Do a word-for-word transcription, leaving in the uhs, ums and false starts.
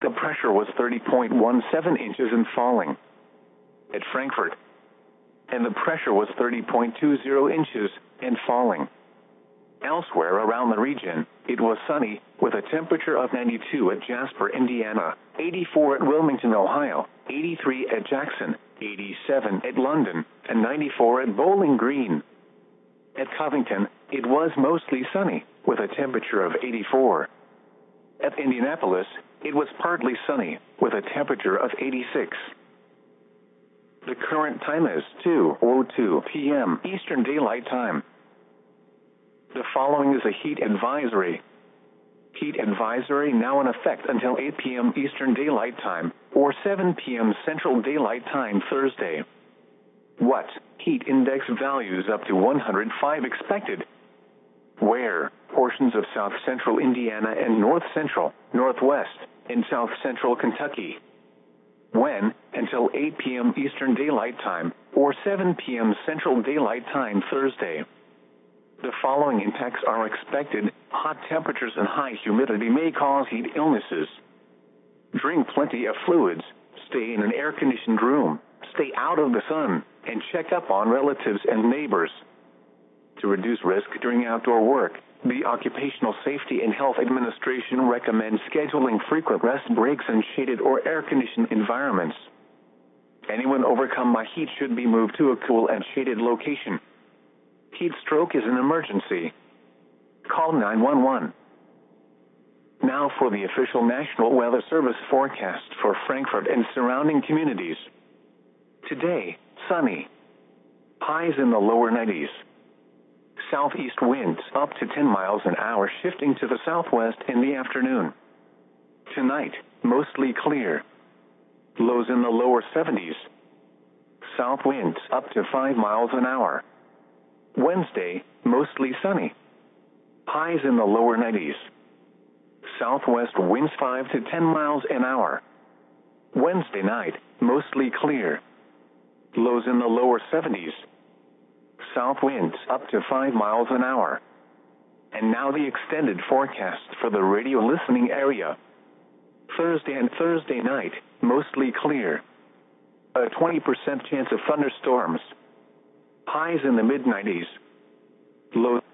The pressure was thirty point one seven inches and falling. At Frankfurt. And the pressure was thirty point two zero inches and falling. Elsewhere around the region, it was sunny, with a temperature of ninety-two at Jasper, Indiana, eighty-four at Wilmington, Ohio, eighty-three at Jackson, eighty-seven at London, and ninety-four at Bowling Green. At Covington, it was mostly sunny, with a temperature of eighty-four. At Indianapolis, it was partly sunny, with a temperature of eighty-six. The current time is two oh two p m Eastern Daylight Time. The following is a heat advisory. Heat advisory now in effect until eight p m Eastern Daylight Time, or seven p m Central Daylight Time Thursday. What? Heat index values up to one hundred five expected. Where? Portions of south central Indiana and north central, northwest, and south central Kentucky. When? Until eight p m Eastern Daylight Time, or seven p m Central Daylight Time Thursday. The following impacts are expected. Hot temperatures and high humidity may cause heat illnesses. Drink plenty of fluids, stay in an air-conditioned room, stay out of the sun, and check up on relatives and neighbors. To reduce risk during outdoor work, the Occupational Safety and Health Administration recommends scheduling frequent rest breaks in shaded or air-conditioned environments. Anyone overcome by heat should be moved to a cool and shaded location. Heat stroke is an emergency. Call nine one one. Now for the official National Weather Service forecast for Frankfurt and surrounding communities. Today, sunny. Highs in the lower nineties. Southeast winds up to ten miles an hour, shifting to the southwest in the afternoon. Tonight, mostly clear. Lows in the lower seventies. South winds up to five miles an hour. Wednesday, mostly sunny. Highs in the lower nineties. Southwest winds five to ten miles an hour. Wednesday night, mostly clear. Lows in the lower seventies. South winds up to five miles an hour. And now the extended forecast for the radio listening area. Thursday and Thursday night, mostly clear. A twenty percent chance of thunderstorms. Highs in the mid nineties. Lows